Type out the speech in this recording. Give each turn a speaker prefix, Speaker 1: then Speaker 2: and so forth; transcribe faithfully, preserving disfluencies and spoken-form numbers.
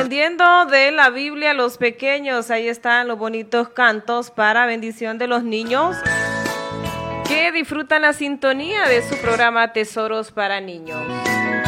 Speaker 1: aprendiendo de la Biblia los pequeños. Ahí están los bonitos cantos para bendición de los niños que disfrutan la sintonía de su programa Tesoros para Niños.